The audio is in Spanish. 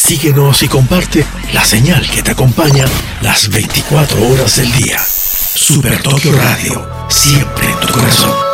Síguenos y comparte la señal que te acompaña las 24 horas del día. Super Tokio Radio, siempre en tu corazón.